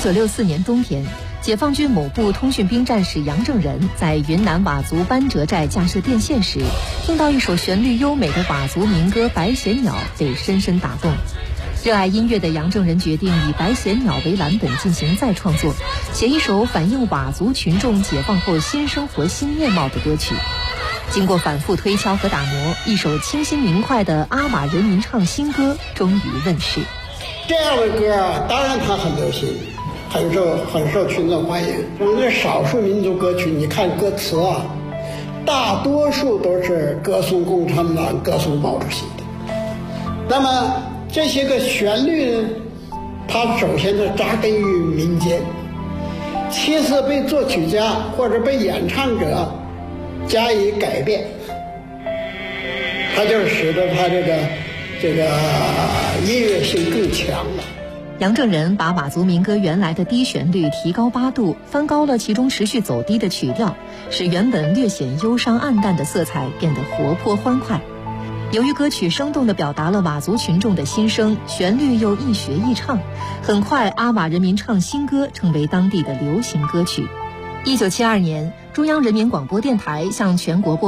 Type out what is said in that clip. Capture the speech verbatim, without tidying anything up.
九六四年冬天，解放军某部通讯兵战士杨正仁在云南佤族班哲寨架设电线时，听到一首旋律优美的佤族民歌《白衔鸟》，被深深打动。热爱音乐的杨正仁决定以《白衔鸟》为蓝本进行再创作，写一首反映佤族群众解放后新生活新面貌的歌曲。经过反复推敲和打磨，一首清新明快的阿玛人民唱新歌终于问世。 这样的歌啊，当然它很流行，很受很受群众欢迎。这是少数民族歌曲，你看歌词啊，大多数都是歌颂共产党、歌颂毛主席的。那么这些个旋律呢，它首先是扎根于民间，其次被作曲家或者被演唱者加以改变，它就使得它这个这个音乐性更强了。 杨正仁把佤族民歌原来的低旋律提高八度，翻高了其中持续走低的曲调，使原本略显忧伤暗淡的色彩变得活泼欢快。由于歌曲生动地表达了佤族群众的心声，旋律又易学易唱，很快阿佤人民唱新歌成为当地的流行歌曲。一九七二年，中央人民广播电台向全国播